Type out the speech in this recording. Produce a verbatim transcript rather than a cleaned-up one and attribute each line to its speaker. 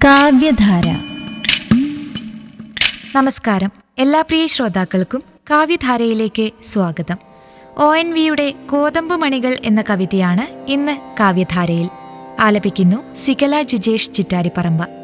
Speaker 1: കാവ്യധാര.
Speaker 2: നമസ്കാരം. എല്ലാ പ്രിയ ശ്രോതാക്കൾക്കും കാവ്യധാരയിലേക്ക് സ്വാഗതം. ഒ എൻ വിയുടെ കോതമ്പ് മണികൾ എന്ന കവിതയാണ് ഇന്ന് കാവ്യധാരയിൽ. ആലപിക്കുന്നു സികല ജിജേഷ് ചിറ്റാരിപ്പറമ്പ്.